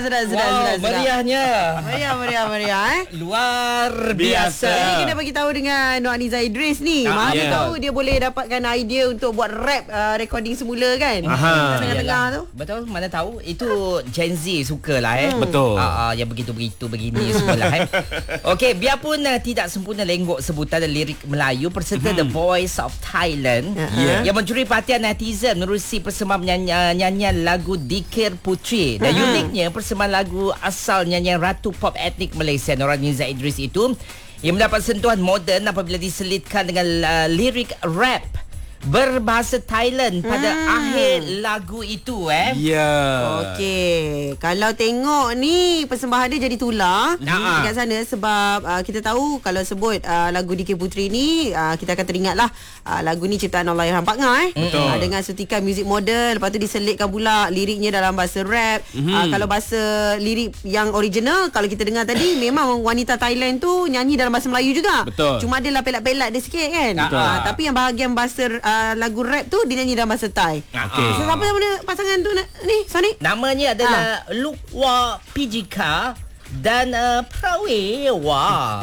Sedap. Meriahnya. Meriah. Luar biasa. Jadi kena bagi tahu dengan Nur Haniza Idris ni. Mana tahu dia boleh dapatkan idea untuk buat rap recording semula kan. Tengah-tengah tu. Betul, mana tahu. Itu Gen Z sukalah Betul. Yang begitu-begitu begini semualah Okey, biarpun tidak sempurna lenggok sebutan lirik Melayu, peserta The Voice of Thailand yang mencuri perhatian netizen menerusi persembahan nyanyian lagu Dikir Puteri. Dan uniknya persembahan lagu asal nyanyian Ratu Pop Etnik Malaysia Nur Haniza Idris itu yang mendapat sentuhan moden apabila diselitkan dengan lirik rap berbahasa Thailand pada akhir lagu itu Okey, kalau tengok ni persembahan dia jadi tular dekat sana sebab kita tahu kalau sebut lagu Dikir Puteri ni kita akan teringatlah lagu ni ciptaan Allahyarham Pak Ngah dengan sutikan muzik moden, lepas tu diselitkan pula liriknya dalam bahasa rap. Kalau bahasa lirik yang original kalau kita dengar tadi memang wanita Thailand tu nyanyi dalam bahasa Melayu juga. Cuma adalah pelat-pelat dia sikit kan. Tapi yang bahagian bahasa lagu rap tu dia nyanyi dalam bahasa Thai. So, siapa nama pasangan tu ni Sonic? Namanya adalah Lukwa Pijika dan Prawewa.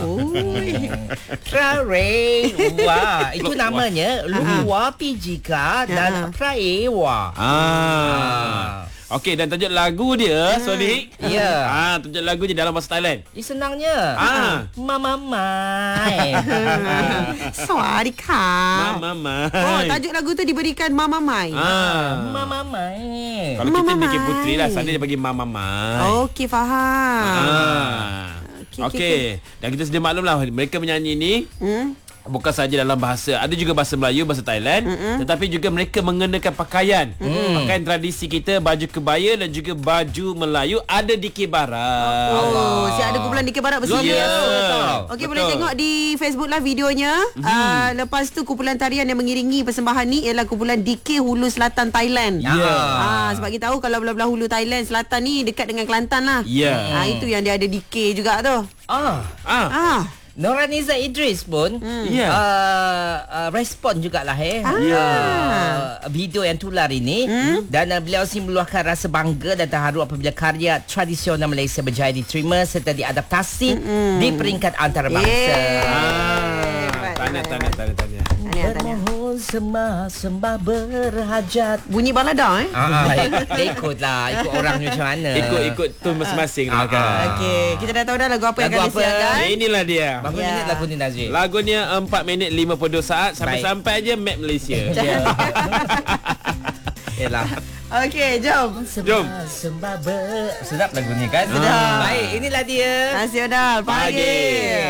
Prawewa itu namanya Lukwa Pijika dan Prawewa. Okey, dan tajuk lagu dia Sonik. Tajuk lagu dia dalam bahasa Thailand. Senangnya. Mama Mai. Sawadika. Mama Mai. Tajuk lagu tu diberikan Mama Mai. Mama Mai. Kalau kita Dikir Puteri lah, sana dia bagi Mama Mai. Okey, faham. Okey. Dan kita sedia maklum lah, mereka menyanyi ni bukan saja dalam bahasa, ada juga bahasa Melayu, bahasa Thailand, tetapi juga mereka mengenakan pakaian pakaian tradisi kita, baju kebaya dan juga baju Melayu ada Dikir Barat. Si ada kumpulan Dikir Barat bersama. Okey, boleh tengok di Facebook lah videonya. Lepas tu kumpulan tarian yang mengiringi persembahan ni ialah kumpulan Dikir Hulu Selatan Thailand. Sebab kita tahu kalau belah-belah hulu Thailand selatan ni dekat dengan Kelantan lah. Itu yang dia ada Dikir juga tu. Nur Haniza Idris pun respon jugalah video yang tular ini dan beliau meluahkan rasa bangga dan terharu apabila karya tradisional Malaysia berjaya diterima serta diadaptasi di peringkat antarabangsa. Tanya. Bermohon sembah berhajat. Bunyi balada Ikutlah, ikut orangnya macam mana. Ikut tu masing-masing lah kan. Okey, kita dah tahu dah lagu apa yang akan disiarkan. Inilah dia. Berapa minit lagu ni, Nazri? Lagunya 4 minit 52 saat. Sampai-sampai je map Malaysia. Yalah. Okey, jom. Sedap lagu ni kan? Sedap. Baik, inilah dia Nasional Pagi.